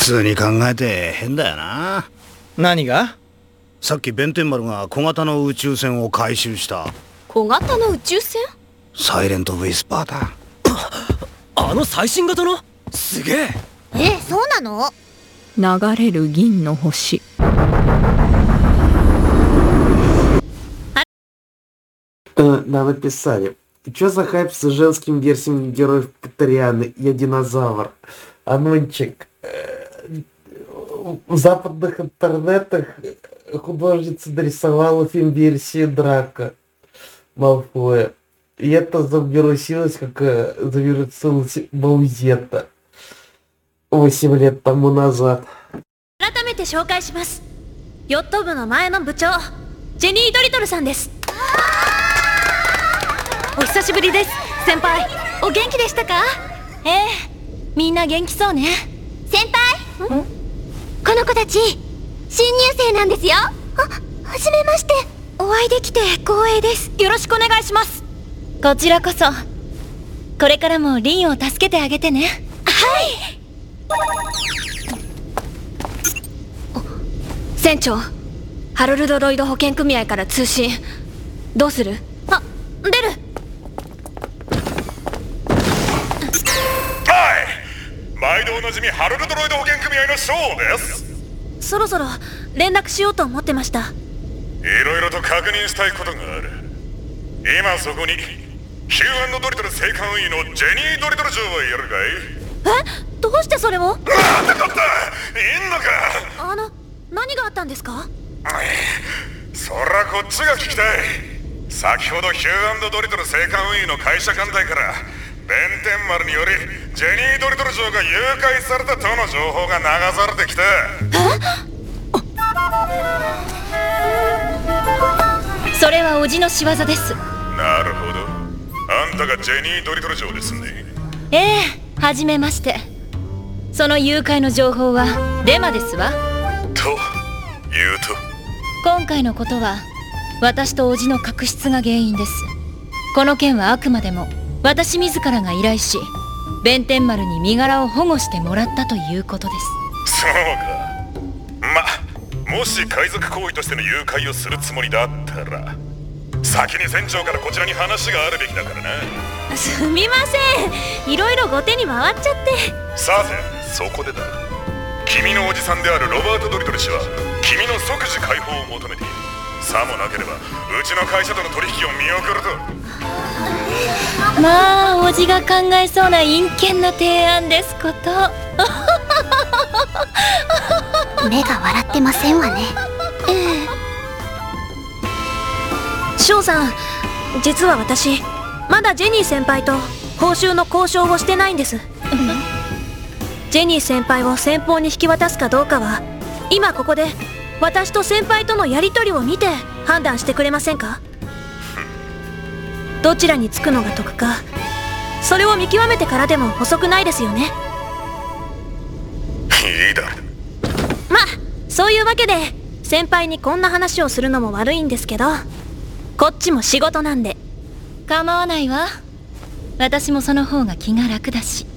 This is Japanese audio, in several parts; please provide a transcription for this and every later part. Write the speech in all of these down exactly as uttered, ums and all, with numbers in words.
通に考えて変だよな。 何が？ さっき弁天丸が小型の宇宙船を回収した。 小型の宇宙船？ サイレントウィスパーだ。 あの最新型の？すげえ。 え、そうなの？ 流れる銀の星。 Нам написали. Чё за хайп с женскими версиями героев Катарианы? Я динозавр. Анончик. В западных интернетах художница нарисовала фильм-версию Драка Малфоя. И это завирусилось, как завирусилась Маузета восемь лет тому назад. 改めて紹介します。ヨット部の前の部長、ジェニー・ドリトルさんです。お久しぶりです、先輩。お元気でしたか？ええ、みんな元気そうね。先輩、ん？この子たち新入生なんですよ。あ、はじめまして。お会いできて光栄です。よろしくお願いします。こちらこそ。これからもリンを助けてあげてね。はい。船長、ハロルド・ロイド保険組合から通信。どうする？あ、出る。 はい、毎度おなじみハロルド・ロイド保険組合のショーです。 そろそろ連絡しようと思ってました。 いろいろと確認したいことがある。今そこにヒュー&ドリトル正艦員のジェニー・ドリトル嬢はいるかい？ え？どうしてそれを？ なんてこった！いんのか？ あの、何があったんですか？ そらこっちが聞きたい。先ほどヒュー&ドリトル正艦員の会社艦隊から弁天丸によりジェニー・ドリトル嬢が誘拐されたとの情報が流されてきた。 え？それはおじの仕業です。 なるほど、あんたがジェニー・ドリトル嬢ですね。 ええ、はじめまして。その誘拐の情報はデマですわ。 というと？ 今回のことは私とおじの確執が原因です。この件はあくまでも私自らが依頼し、弁天丸に身柄を保護してもらったということです。 そうか。ま、もし海賊行為としての誘拐をするつもりだったら先に船長からこちらに話があるべきだからな。 すみません、いろいろ後手に回っちゃって。 さて、そこでだ。君のおじさんであるロバート・ドリトル氏は君の即時解放を求めている。さもなければうちの会社との取引を見送ると。 まあ、おじが考えそうな陰険な提案ですこと。 目が笑ってませんわね。 ええ。翔さん、実は私まだジェニー先輩と報酬の交渉をしてないんです。ジェニー先輩を先方に引き渡すかどうかは今ここで私と先輩とのやり取りを見て判断してくれませんか？どちらにつくのが得か、それを見極めてからでも遅くないですよね。 いいだろ。 まあ、そういうわけで先輩にこんな話をするのも悪いんですけど、こっちも仕事なんで。構わないわ。私もその方が気が楽だし。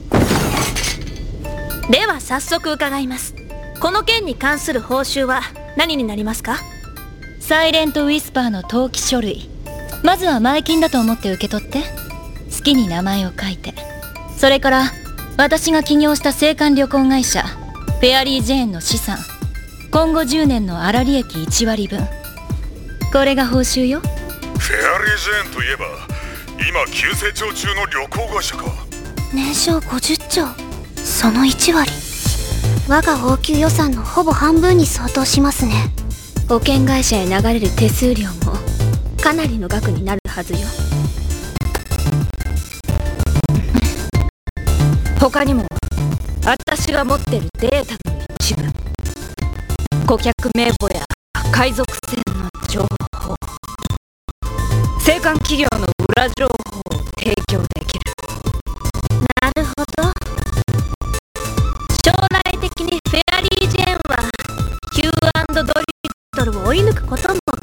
では早速伺います。この件に関する報酬は何になりますか？サイレントウィスパーの登記書類、まずは前金だと思って受け取って。好きに名前を書いて。それから私が起業した青函旅行会社フェアリージェーンの資産、今後じゅうねんの粗利益いちわりぶん、これが報酬よ。 フェアリージェーンといえば今急成長中の旅行会社か。 年商ごじゅっちょう、そのいちわり、我が応急予算のほぼ半分に相当しますね。 保険会社へ流れる手数料もかなりの額になるはずよ。他にも私が持ってるデータの一部、顧客名簿や海賊船の情報、青函企業の裏情報を提供できる。なるほど。将来的にフェアリージェーンはヒュー&ドリトルを追い抜くことも